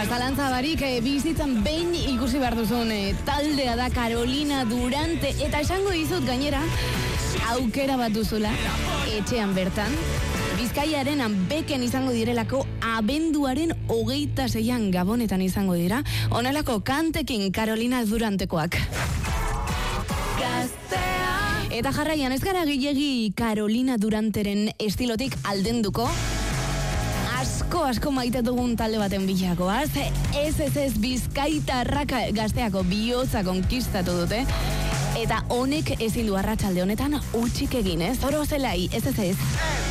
Zalantza barik bizitzan behin ikusi behar duzun taldea da Carolina Durante, eta esango dizut gainera aukera bat duzula etxean bertan Bizkaiaren beken izango direlako abenduaren 26an Gabonetan izango dira honelako kantekin Carolina Durantekoak. Eta jarraian ez gara gehiegi Carolina Duranteren estilotik aldenduko. Asko maite dugun talde baten bilakoaz. Ez Bizkaitarrak gazteako bihotza konkistatu dute. Eta honek ezin du arratsalde honetan hutsik egin, ez? Oro zelai, ez.